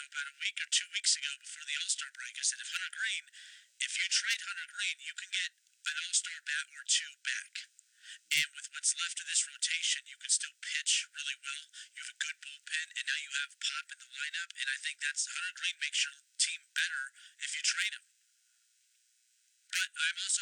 about a week or 2 weeks ago before the All-Star break. I said, if you trade Hunter Green, you can get an All-Star bat or two back. And with what's left of this rotation, you can still pitch really well. You have a good bullpen, and now you have Pop in the lineup. And I think that's Hunter Green makes your team better if you trade him. But I'm also